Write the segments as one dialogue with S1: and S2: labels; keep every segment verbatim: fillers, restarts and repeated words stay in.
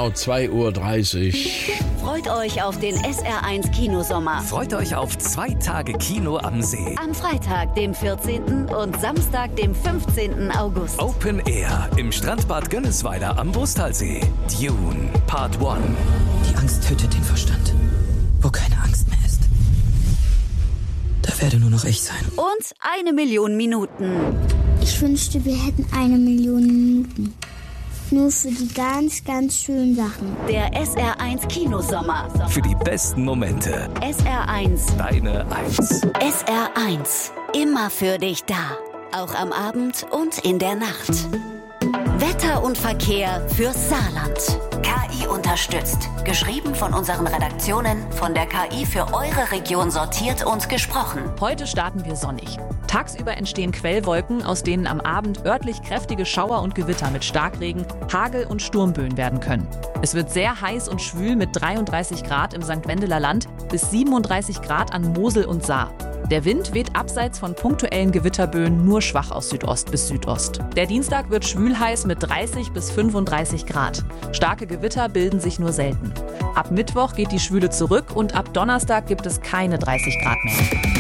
S1: genau zwei Uhr dreißig.
S2: Freut euch auf den S R eins Kinosommer.
S3: Freut euch auf zwei Tage Kino am See.
S2: Am Freitag, dem vierzehnten und Samstag, dem fünfzehnten August.
S3: Open Air im Strandbad Gönnesweiler am Brusthalsee. Dune Part eins.
S4: Die Angst tötet den Verstand. Wo keine Angst mehr ist, da werde nur noch ich sein.
S2: Und eine Million Minuten.
S5: Ich wünschte, wir hätten eine Million Minuten. Nur für die ganz, ganz schönen Sachen.
S2: Der S R eins Kinosommer.
S3: Für die besten Momente.
S2: S R eins.
S3: Deine Eins.
S2: S R eins. Immer für dich da. Auch am Abend und in der Nacht. Wetter und Verkehr fürs Saarland. K I unterstützt. Geschrieben von unseren Redaktionen, von der K I für eure Region sortiert und gesprochen.
S6: Heute starten wir sonnig. Tagsüber entstehen Quellwolken, aus denen am Abend örtlich kräftige Schauer und Gewitter mit Starkregen, Hagel und Sturmböen werden können. Es wird sehr heiß und schwül mit dreiunddreißig Grad im Sankt Wendeler Land bis siebenunddreißig Grad an Mosel und Saar. Der Wind weht abseits von punktuellen Gewitterböen nur schwach aus Südost bis Südost. Der Dienstag wird schwülheiß mit dreißig bis fünfunddreißig Grad. Starke Gewitter bilden sich nur selten. Ab Mittwoch geht die Schwüle zurück und ab Donnerstag gibt es keine dreißig Grad mehr.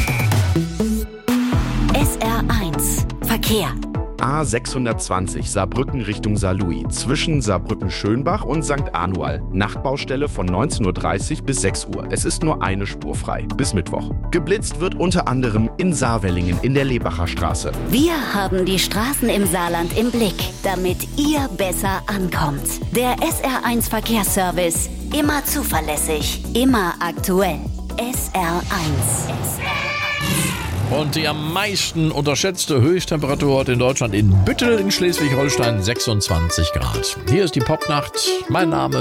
S2: S R eins Verkehr.
S7: A sechshundertzwanzig Saarbrücken Richtung Saarlouis zwischen Saarbrücken-Schönbach und Sankt Anual. Nachtbaustelle von neunzehn Uhr dreißig bis sechs Uhr. Es ist nur eine Spur frei. Bis Mittwoch. Geblitzt wird unter anderem in Saarwellingen in der Lebacher Straße.
S2: Wir haben die Straßen im Saarland im Blick, damit ihr besser ankommt. Der S R eins Verkehrsservice. Immer zuverlässig, immer aktuell. S R eins. S R eins.
S1: Und die am meisten unterschätzte Höchsttemperatur heute in Deutschland in Büttel in Schleswig-Holstein sechsundzwanzig Grad. Hier ist die Popnacht. Mein Name